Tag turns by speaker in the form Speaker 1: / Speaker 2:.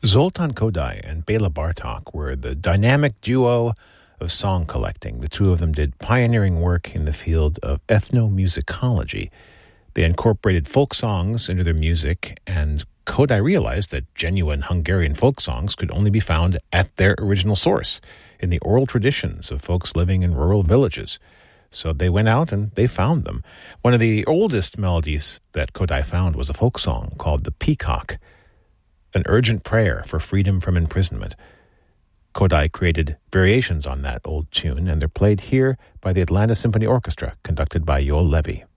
Speaker 1: Zoltan Kodály and Béla Bartók were the dynamic duo of song collecting. The two of them did pioneering work in the field of ethnomusicology. They incorporated folk songs into their music, and Kodály realized that genuine Hungarian folk songs could only be found at their original source, in the oral traditions of folks living in rural villages. So they went out and they found them. One of the oldest melodies that Kodály found was a folk song called The Peacock, an urgent prayer for freedom from imprisonment. Kodály created variations on that old tune, and they're played here by the Atlanta Symphony Orchestra, conducted by Yoel Levy.